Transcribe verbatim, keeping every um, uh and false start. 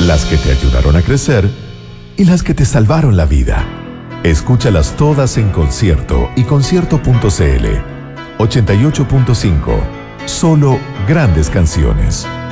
las que te ayudaron a crecer y las que te salvaron la vida. Escúchalas todas en concierto y concierto punto c l. ochenta y ocho punto cinco. Solo grandes canciones.